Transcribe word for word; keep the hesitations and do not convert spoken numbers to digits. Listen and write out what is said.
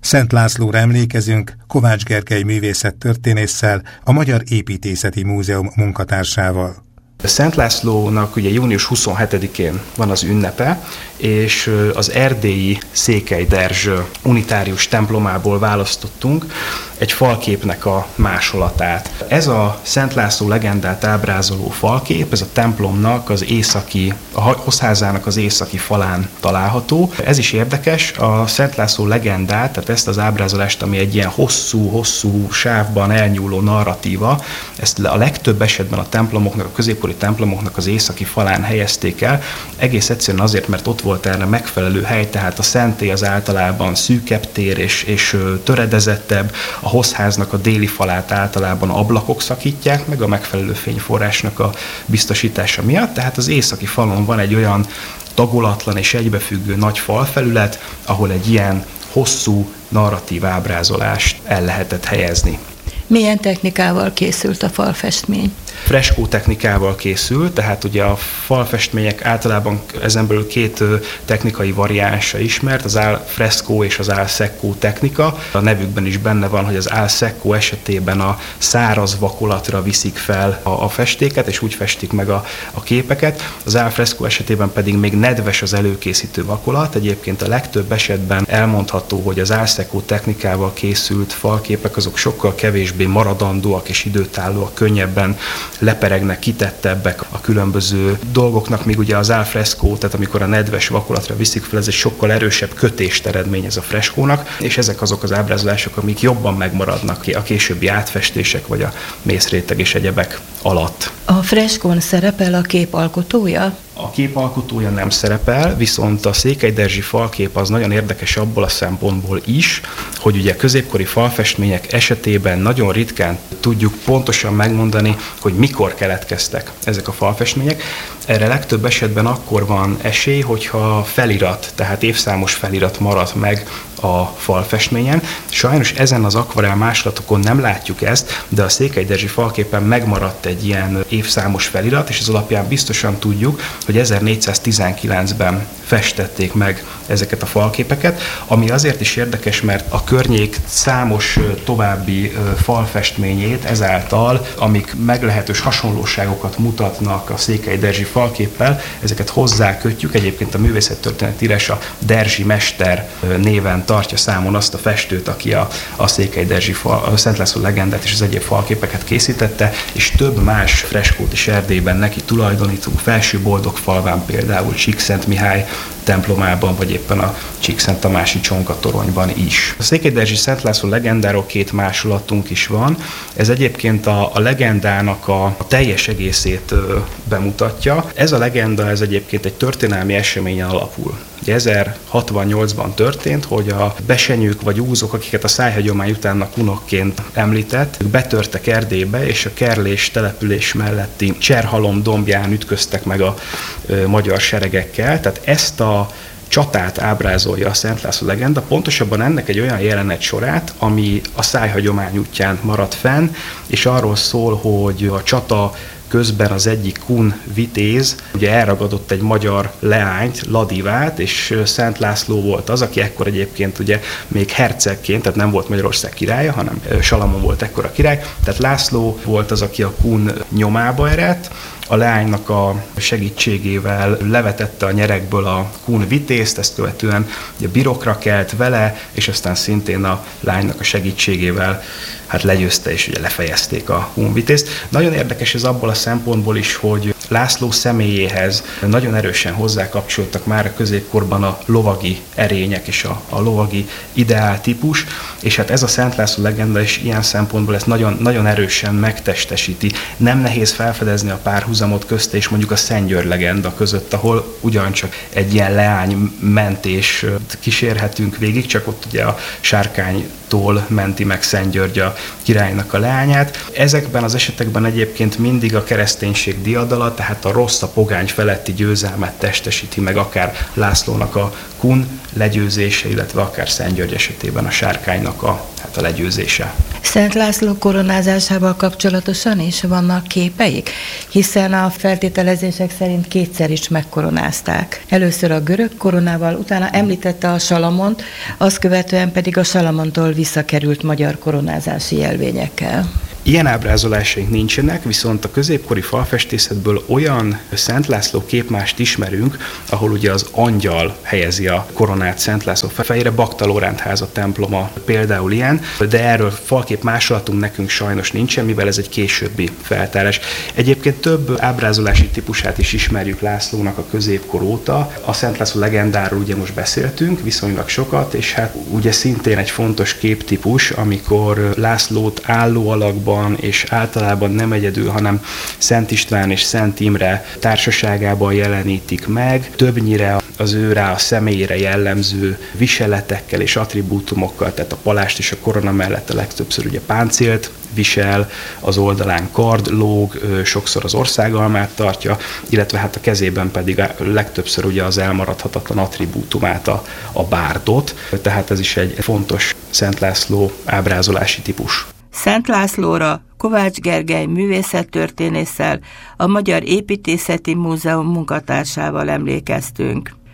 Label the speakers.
Speaker 1: Szent Lászlóra emlékezünk Kovács Gergely művészettörténésszel, a Magyar Építészeti Múzeum munkatársával.
Speaker 2: Szent Lászlónak ugye június huszonhetedikén van az ünnepe, és az erdélyi Székely Derzs unitárius templomából választottunk egy falképnek a másolatát. Ez a Szent László legendát ábrázoló falkép, ez a templomnak az északi, a Hosszházának az északi falán található. Ez is érdekes, a Szent László legendát, tehát ezt az ábrázolást, ami egy ilyen hosszú-hosszú sávban elnyúló narratíva, ezt a legtöbb esetben a templomoknak, a középkori templomoknak az északi falán helyezték el, egész egyszerűen azért, mert ott volt erre megfelelő hely, tehát a szentély az általában szűkebb tér és, és töredezettebb, a Hosszháznak a déli falát általában ablakok szakítják, meg a megfelelő fényforrásnak a biztosítása miatt, tehát az északi falon van egy olyan tagolatlan és egybefüggő nagy falfelület, ahol egy ilyen hosszú narratív ábrázolást el lehetett helyezni.
Speaker 3: Milyen technikával készült a falfestmény?
Speaker 2: Freskó technikával készült, tehát ugye a falfestmények általában ezen belül két technikai variánsa ismert, az al fresco és az al secco technika. A nevükben is benne van, hogy az al secco esetében a száraz vakolatra viszik fel a, a festéket, és úgy festik meg a, a képeket. Az al fresco esetében pedig még nedves az előkészítő vakolat. Egyébként a legtöbb esetben elmondható, hogy az al secco technikával készült falképek azok sokkal kevésbé maradandóak és időtállóak, könnyebben leperegnek, kitettebbek a különböző dolgoknak, míg ugye az al fresco, tehát amikor a nedves vakolatra viszik fel, ez egy sokkal erősebb kötést eredményez a freskónak, és ezek azok az ábrázolások, amik jobban megmaradnak a későbbi átfestések, vagy a mészréteg és egyebek alatt.
Speaker 3: A freskón szerepel a kép alkotója?
Speaker 2: A kép alkotója nem szerepel, viszont a székelyderzsi falkép az nagyon érdekes abból a szempontból is, hogy ugye középkori falfestmények esetében nagyon ritkán tudjuk pontosan megmondani, hogy mikor keletkeztek ezek a falfestmények. Erre legtöbb esetben akkor van esély, hogyha felirat, tehát évszámos felirat marad meg a falfestményen. Sajnos ezen az akvarell másolatokon nem látjuk ezt, de a székelyderzsi falképen megmaradt egy ilyen évszámos felirat, és ez alapján biztosan tudjuk, hogy ezernégyszáztizenkilencben festették meg ezeket a falképeket, ami azért is érdekes, mert a környék számos további falfestményét ezáltal, amik meglehetős hasonlóságokat mutatnak a székelyderzsi falképpel, ezeket hozzákötjük. Egyébként a művészettörténet írás a Derzsi mester néven tartja számon azt a festőt, aki a, a székelyderzsi fal, a Szent László legendát és az egyéb falképeket készítette, és több más freskót is Erdélyben neki tulajdonítunk, Felső-Boldogfalván például, Csíkszentmihály templomában, vagy éppen a Csíkszent Tamási csonkatoronyban is. A székelyderzsi Szent László legendáról két másolatunk is van. Ez egyébként a, a legendának a, a teljes egészét ö, bemutatja. Ez a legenda, ez egyébként egy történelmi eseményen alapul. ezerhatvannyolcban történt, hogy a besenyők vagy úzok, akiket a szájhagyomány után a kunokként említett, betörtek Erdélybe, és a Kerlés település melletti Cserhalom dombján ütköztek meg a ö, magyar seregekkel. Tehát ezt a csatát ábrázolja a Szent László legenda, pontosabban ennek egy olyan jelenet sorát, ami a szájhagyomány útján maradt fenn, és arról szól, hogy a csata közben az egyik kun vitéz ugye elragadott egy magyar leányt, Ladivát, és Szent László volt az, aki ekkor egyébként ugye még hercegként, tehát nem volt Magyarország királya, hanem Salamon volt ekkor a király, tehát László volt az, aki a kun nyomába eredt, a leánynak a segítségével levetette a nyerekből a kun vitézt, ezt követően ugye birokra kelt vele, és aztán szintén a lánynak a segítségével hát legyőzte, és ugye lefejezték a kun vitézt. Nagyon érdekes ez abból a szempontból is, hogy László személyéhez nagyon erősen hozzákapcsoltak már a középkorban a lovagi erények és a, a lovagi ideáltípus, és hát ez a Szent László legenda is ilyen szempontból ezt nagyon, nagyon erősen megtestesíti. Nem nehéz felfedezni a párhuzamot közt és mondjuk a Szent György legenda között, ahol ugyancsak egy ilyen leány mentés kísérhetünk végig, csak ott ugye a sárkánytól menti meg Szent György a királynak a leányát. Ezekben az esetekben egyébként mindig a kereszténység diadala, tehát a rossz, a pogány feletti győzelmet testesíti meg, akár Lászlónak a kun legyőzése, illetve akár Szent György esetében a sárkánynak a, hát a legyőzése.
Speaker 3: Szent László koronázásával kapcsolatosan is vannak képeik, hiszen a feltételezések szerint kétszer is megkoronázták. Először a görög koronával, utána említette a Salamont, azt követően pedig a Salamontól visszakerült magyar koronázási jelvényekkel.
Speaker 2: Ilyen ábrázolásaink nincsenek, viszont a középkori falfestészetből olyan Szent László képmást ismerünk, ahol ugye az angyal helyezi a koronát Szent László fejére, Bakta Lóránt háza temploma például ilyen, de erről falkép másolatunk nekünk sajnos nincsen, mivel ez egy későbbi feltárás. Egyébként több ábrázolási típusát is ismerjük Lászlónak a középkor óta. A Szent László legendáról ugye most beszéltünk viszonylag sokat, és hát ugye szintén egy fontos képtípus, amikor Lászlót álló alakban és általában nem egyedül, hanem Szent István és Szent Imre társaságában jelenítik meg, többnyire az ő rá a személyére jellemző viseletekkel és attribútumokkal, tehát a palást és a korona mellett a legtöbbször ugye páncélt visel, az oldalán kard lóg, sokszor az országalmát tartja, illetve hát a kezében pedig legtöbbször ugye az elmaradhatatlan attribútumát, a, a bárdot, tehát ez is egy fontos Szent László ábrázolási típus.
Speaker 3: Szent Lászlóra Kovács Gergely művészettörténésszel, a Magyar Építészeti Múzeum munkatársával emlékeztünk.